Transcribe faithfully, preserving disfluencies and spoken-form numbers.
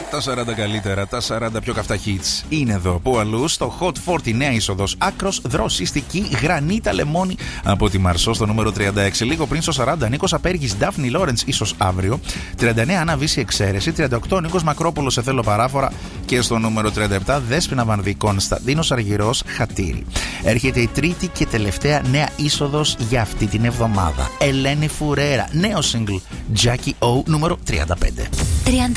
Τα σαράντα καλύτερα, τα σαράντα πιο καυτά hits είναι εδώ. Πού αλλού, στο Hot σαράντα, νέα είσοδος. Άκρος δροσιστική, γρανίτα λεμόνι από τη Μαρσό στο νούμερο τριάντα έξι. Λίγο πριν στο σαράντα, Νίκος Απέργης, Ντάφνη Λόρεντς, ίσως αύριο. τριάντα εννέα, Άννα Βύση, Εξαίρεση. τριάντα οκτώ, Νίκος Μακρόπουλος, Σε θέλω παράφορα. Και στο νούμερο τριάντα επτά, Δέσποινα Βανδύ, Κωνσταντίνος Αργυρός, Χατήρι. Έρχεται η τρίτη και τελευταία νέα είσοδος για αυτή την εβδομάδα. Ελένη Φουρέρα, νέο single, Jackie O, νούμερο τριάντα πέντε. τριάντα